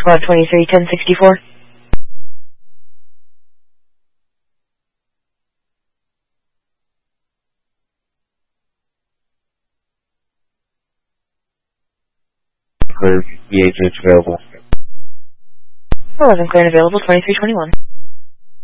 Squad 23, 1064. Clear, the agent's available. 11 clear and available, 2321.